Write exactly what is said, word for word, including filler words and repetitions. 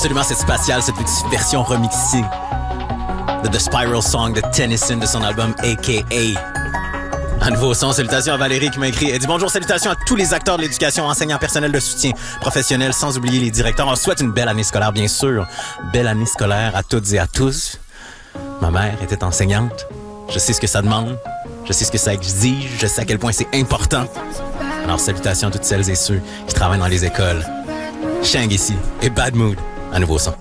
Absolument, c'est spatial, cette petite version remixée de The Spiral Song de Tennyson de son album A K A. Un nouveau son, salutations à Valérie qui m'a écrit. Elle dit bonjour, salutations à tous les acteurs de l'éducation, enseignants, personnels de soutien, professionnels, sans oublier les directeurs. On souhaite une belle année scolaire, bien sûr. Belle année scolaire à toutes et à tous. Ma mère était enseignante. Je sais ce que ça demande. Je sais ce que ça exige. Je sais à quel point c'est important. Alors, salutations à toutes celles et ceux qui travaillent dans les écoles. Shang ici et Bad Mood, à nouveau son.